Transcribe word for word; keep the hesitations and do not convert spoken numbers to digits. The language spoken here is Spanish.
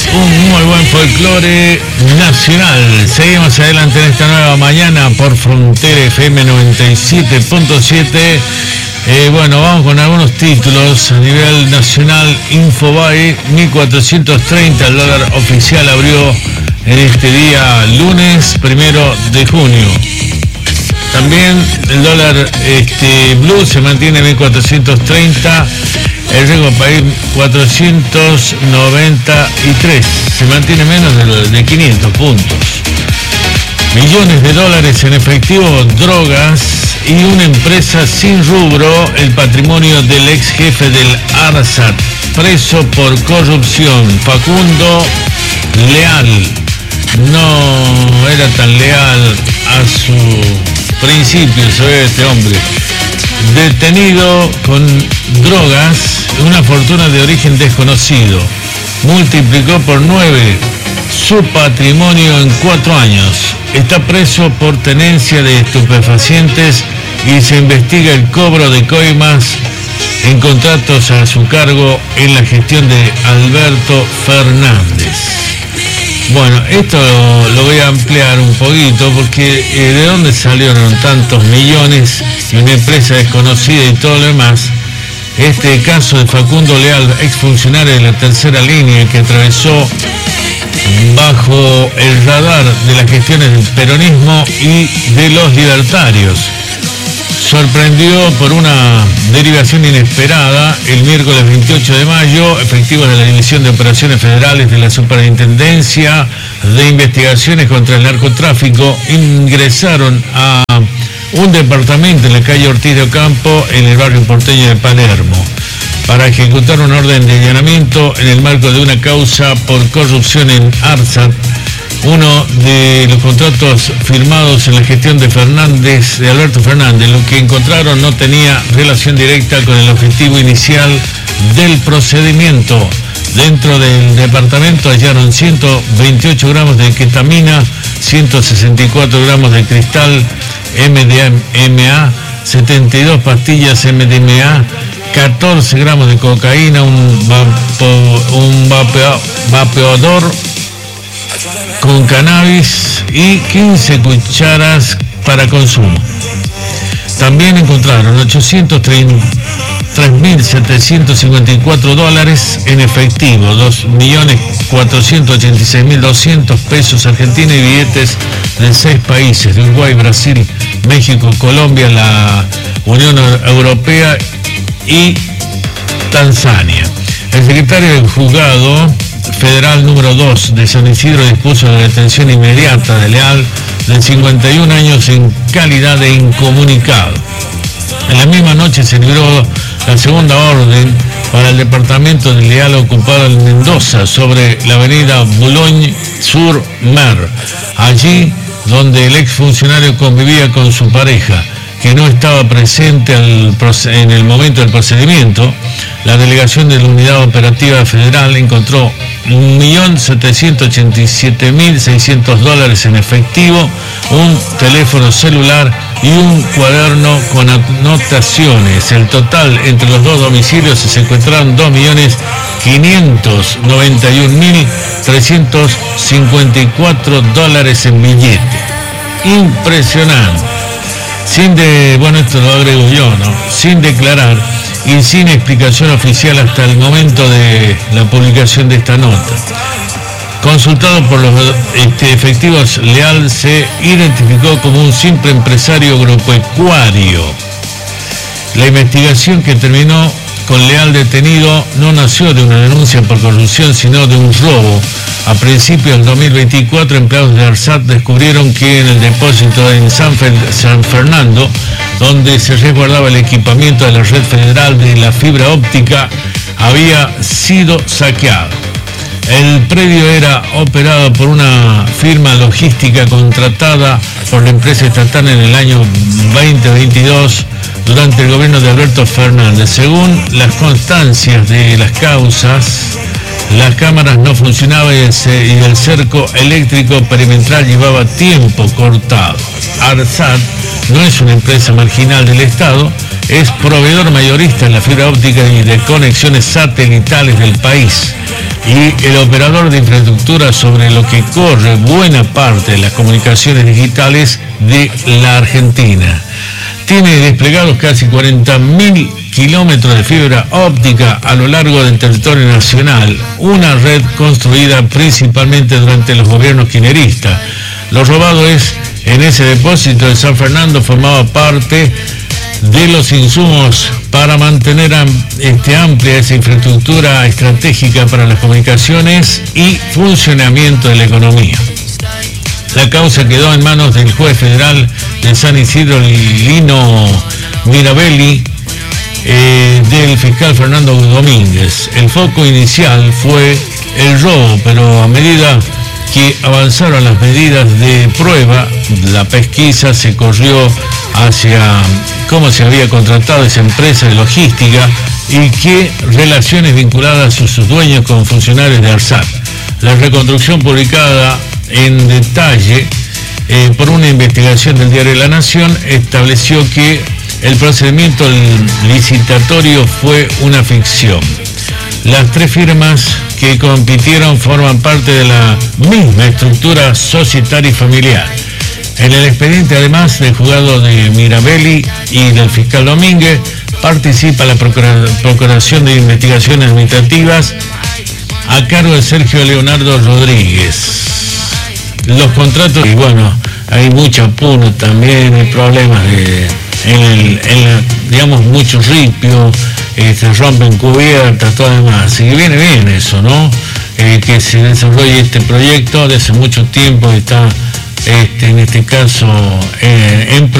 un muy buen folclore nacional. Seguimos adelante en esta nueva mañana por Frontera F M noventa y siete punto siete. Eh, bueno, vamos con algunos títulos a nivel nacional. Infobae, mil cuatrocientos treinta, el dólar oficial abrió en este día lunes, primero de junio. También el dólar este, blue se mantiene en mil cuatrocientos treinta. El riesgo país cuatrocientos noventa y tres, se mantiene menos de, de quinientos puntos. Millones de dólares en efectivo, drogas y una empresa sin rubro, el patrimonio del ex jefe del ARSAT, preso por corrupción. Facundo Leal no era tan leal a su principio, se ve este hombre. Detenido con drogas, una fortuna de origen desconocido. Multiplicó por nueve su patrimonio en cuatro años. Está preso por tenencia de estupefacientes y se investiga el cobro de coimas en contratos a su cargo en la gestión de Alberto Fernández. Bueno, esto lo voy a ampliar un poquito porque eh, ¿de dónde salieron tantos millones y una empresa desconocida y todo lo demás? Este caso de Facundo Leal, exfuncionario de la tercera línea que atravesó bajo el radar de las gestiones del peronismo y de los libertarios. Sorprendió por una derivación inesperada el miércoles veintiocho de mayo, efectivos de la División de Operaciones Federales de la Superintendencia de Investigaciones contra el Narcotráfico, ingresaron a un departamento en la calle Ortiz de Ocampo, en el barrio porteño de Palermo, para ejecutar un orden de allanamiento en el marco de una causa por corrupción en ARSAT, uno de los contratos firmados en la gestión de Fernández, de Alberto Fernández. Lo que encontraron no tenía relación directa con el objetivo inicial del procedimiento. Dentro del departamento hallaron ciento veintiocho gramos de ketamina, ciento sesenta y cuatro gramos de cristal M D M A, setenta y dos pastillas M D M A, catorce gramos de cocaína, un, vapo, un vapeo, vapeador con cannabis y quince cucharas para consumo. También encontraron ochocientos tres mil setecientos cincuenta y cuatro dólares en efectivo, dos millones cuatrocientos ochenta y seis mil doscientos pesos argentinos y billetes de seis países, de Uruguay, Brasil, México, Colombia, la Unión Europea y Tanzania. El secretario del juzgado federal número dos de San Isidro dispuso la detención inmediata de Leal, de cincuenta y un años, en calidad de incomunicado. En la misma noche se libró la segunda orden para el departamento de Leal ocupado en Mendoza, sobre la avenida Boulogne-sur-Mer, allí donde el exfuncionario convivía con su pareja, que no estaba presente al, en el momento del procedimiento. La delegación de la Unidad Operativa Federal encontró un millón setecientos ochenta y siete mil seiscientos dólares en efectivo, un teléfono celular y un cuaderno con anotaciones. El total entre los dos domicilios se encontraron dos millones quinientos noventa y un mil trescientos cincuenta y cuatro dólares en billete. Impresionante. Sin de, bueno, esto lo agrego yo, ¿no? Sin declarar y sin explicación oficial hasta el momento de la publicación de esta nota. Consultado por los este, efectivos, Leal se identificó como un simple empresario agropecuario. La investigación que terminó con Leal detenido no nació de una denuncia por corrupción, sino de un robo. A principios del dos mil veinticuatro, empleados de ARSAT descubrieron que en el depósito en San, Fe, San Fernando, donde se resguardaba el equipamiento de la red federal de la fibra óptica, había sido saqueado. El predio era operado por una firma logística contratada por la empresa estatal en el año veinte veintidós durante el gobierno de Alberto Fernández. Según las constancias de las causas, las cámaras no funcionaban y el cerco eléctrico perimetral llevaba tiempo cortado. ARSAT no es una empresa marginal del Estado, es proveedor mayorista en la fibra óptica y de conexiones satelitales del país. y el operador de infraestructura sobre lo que corre buena parte de las comunicaciones digitales de la Argentina. Tiene desplegados casi cuarenta mil kilómetros de fibra óptica a lo largo del territorio nacional, una red construida principalmente durante los gobiernos kirchneristas. Lo robado es en ese depósito de San Fernando formaba parte de los insumos para mantener este, amplia esa infraestructura estratégica para las comunicaciones y funcionamiento de la economía. La causa quedó en manos del juez federal de San Isidro, Lino Mirabelli, eh, del fiscal Fernando Domínguez. El foco inicial fue el robo, pero a medida que avanzaron las medidas de prueba, la pesquisa se corrió hacia cómo se había contratado esa empresa de logística y qué relaciones vinculadas a sus dueños con funcionarios de ARSAT. La reconstrucción publicada en detalle eh, por una investigación del diario La Nación estableció que el procedimiento licitatorio fue una ficción. Las tres firmas que compitieron forman parte de la misma estructura societaria y familiar. En el expediente, además del juzgado de Mirabelli y del fiscal Domínguez, participa la Procuración de Investigaciones Administrativas a cargo de Sergio Leonardo Rodríguez. Los contratos, y bueno, hay mucho apuro también, hay problemas de, en, el, en la, digamos, mucho ripio, eh, se rompen cubiertas, todo demás. Así que viene bien eso, ¿no? Eh, que se desarrolle este proyecto de hace mucho tiempo, está este, en este caso eh, en